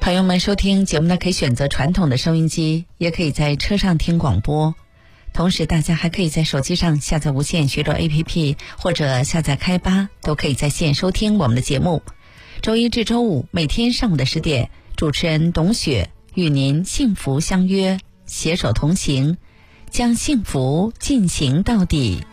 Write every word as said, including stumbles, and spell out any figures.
朋友们收听节目呢，可以选择传统的收音机，也可以在车上听广播。同时大家还可以在手机上下载无线学者 A P P 或者下载开吧，都可以在线收听我们的节目。周一至周五每天上午的十点，主持人董雪与您幸福相约，携手同行，将幸福进行到底。